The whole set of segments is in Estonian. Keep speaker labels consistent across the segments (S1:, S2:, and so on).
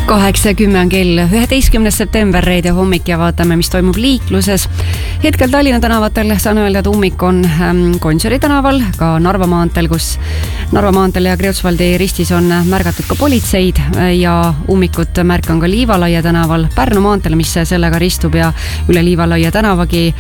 S1: 8:10 on kell 11. september, reede hommik ja vaatame, mis toimub liikluses. Hetkel Tallinna tänavatel saan öelda, et ummik on Gonsiori tänaval, ka Narva maanteel, kus Narva maanteel ja Kreutzwaldi ristis on märgatud ka politseid ja ummikut märkan ka Liivalaia tänaval, Pärnu maanteel, mis sellega ristub ja üle Liivalaia tänavagi.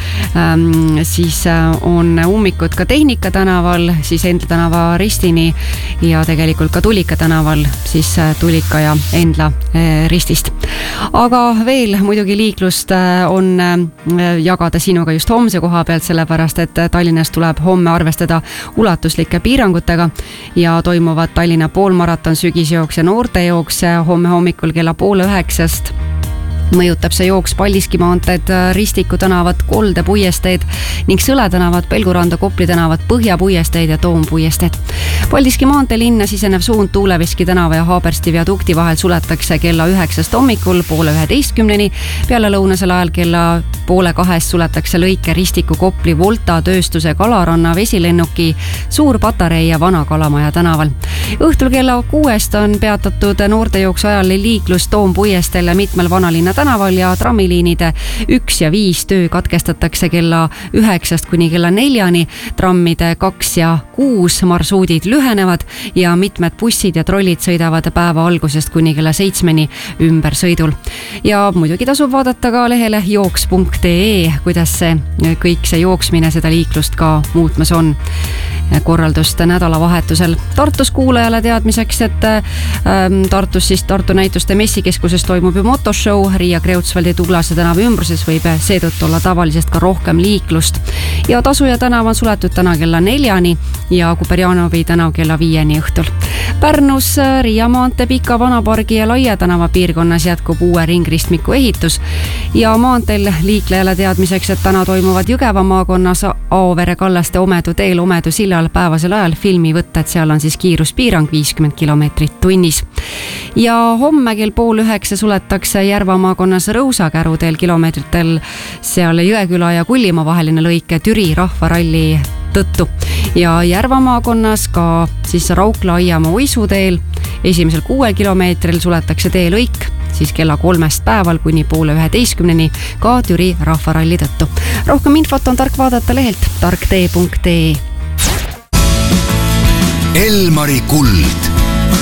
S1: Siis on ummikud ka Tehnika tänaval, siis Endla tänava ristini ja tegelikult ka Tulika tänaval, siis Tulika ja Endla ristist. Aga veel muidugi liiklust on jagada sinuga just homse koha pealt, sellepärast et Tallinnas tuleb homme arvestada ulatuslike piirangutega ja toimuvad Tallinna poolmaraton, sügisjooks ja noortejooks homme hommikul kella 8:30. Mõjutab see jooks Paldiski maanteed, Ristiku tänavat, Kolde puiesteed ning Sõle tänavat, Pelguranda, Kopli tänavat, Põhja puiesteed ja Toom puiesteed. Paldiski maantee linna sisenev suund Tuuleveski tänava ja Haabersti viadukti vahel suletakse kella 9 hommikul 11:30. Peale lõunasel ajal kella 1:30 suletakse lõike Ristiku, Kopli, Volta, Tööstuse, Kalaranna, Vesilennuki, Suur-Patarei ja Vana-Kalamaja tänaval. Õhtul kella 6 on peatatud noortejooksu ajal liiklus Toom puiesteel mitmel Vanalinna tänaval ja trammiliinide 1 ja 5 töö katkestatakse kella 9 kuni kella 4. Trammide 2 ja 6 marsruudid lühenevad ja mitmed bussid ja trollid sõidavad päeva algusest kuni kella 7 ümbersõidul. Ja muidugi tasub vaadata ka lehele jooks.ee, kuidas kõik see jooksmine seda liiklust ka muutmas on. Korraldust nädalavahetusel Tartus kuulajale teadmiseks, et Tartus siis Tartu näituste messikeskuses toimub ju motoshow. Riia Kreutzwaldi Tuglase tänava ümbruses võib seetõttu olla tavalisest ka rohkem liiklust. Ja Tasuja tänav on suletud täna kella 4 ja Kuperjanovi tänav kella 5 õhtul. Pärnus Riia maantee Pika Vanapargi ja Laia tänava piirkonnas jätkub uue ringristmiku ehitus ja maanteel liiklejale teadmiseks, et täna toimuvad Jõgeva maakonnas Aovere Kallaste Omedu teel Omedu sillal päevasel ajal filmi võtta, et seal on siis kiiruspiirang 50 kilomeetrit tunnis. Ja homme kell 8:30 suletakse Järva maakonnas Rõusakäru teel kilomeetritel seal Jõeküla ja Kullimaa vaheline lõik Türi rahvaralli tõttu. Ja Järva maakonnas ka siis Raukla Aiamaa Uisu teel esimesel 6 kilomeetril suletakse teelõik siis kella 3 päeval kuni 10:30 ka Türi rahvaralli tõttu. Rohkem infot on tark vaadata lehelt tarktee.ee.
S2: Elmari kuld.